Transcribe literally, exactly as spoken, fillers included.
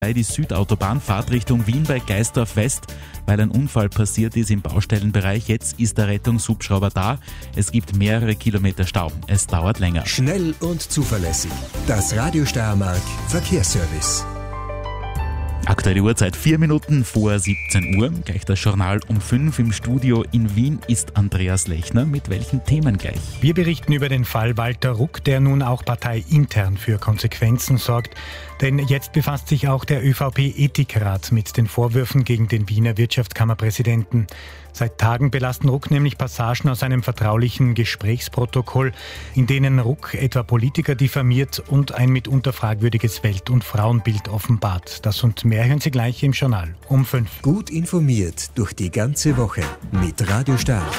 Die Südautobahn Fahrtrichtung Wien bei Geisdorf West, weil ein Unfall passiert ist im Baustellenbereich. Jetzt ist der Rettungshubschrauber da. Es gibt mehrere Kilometer Stau. Es dauert länger. Schnell und zuverlässig. Das Radio Steiermark Verkehrsservice. Aktuelle Uhrzeit vier Minuten vor siebzehn Uhr. Gleich das Journal um fünf. Im Studio in Wien ist Andreas Lechner. Mit welchen Themen gleich? Wir berichten über den Fall Walter Ruck, der nun auch parteiintern für Konsequenzen sorgt. Denn jetzt befasst sich auch der ÖVP-Ethikrat mit den Vorwürfen gegen den Wiener Wirtschaftskammerpräsidenten. Seit Tagen belasten Ruck nämlich Passagen aus einem vertraulichen Gesprächsprotokoll, in denen Ruck etwa Politiker diffamiert und ein mitunter fragwürdiges Welt- und Frauenbild offenbart. Das und mehr hören Sie gleich im Journal um fünf. Gut informiert durch die ganze Woche mit Radio Steiermark.